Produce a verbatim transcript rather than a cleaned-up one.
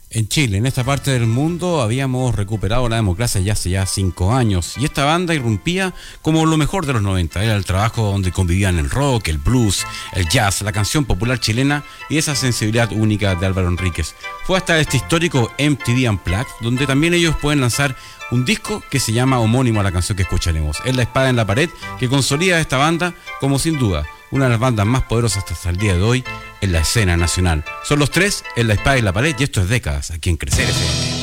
En Chile, en esta parte del mundo, habíamos recuperado la democracia ya hace ya cinco años y esta banda irrumpía como lo mejor de los noventa. Era el trabajo donde convivían el rock, el blues, el jazz, la canción popular chilena y esa sensibilidad única de Álvaro Enríquez. Fue hasta este histórico M T V Unplugged donde también ellos pueden lanzar un disco que se llama homónimo a la canción que escucharemos. Es la espada en la pared que consolida a esta banda como sin duda una de las bandas más poderosas hasta el día de hoy en la escena nacional. Son los tres en la espada y la pared y esto es décadas aquí en Crecer F M.